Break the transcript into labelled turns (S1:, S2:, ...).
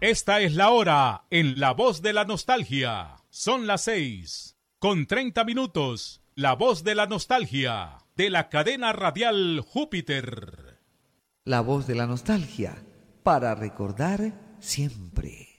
S1: Esta es la hora en La Voz de la Nostalgia. Son las 6:30. La Voz de la Nostalgia, de la cadena radial Júpiter.
S2: La Voz de la Nostalgia, para recordar siempre.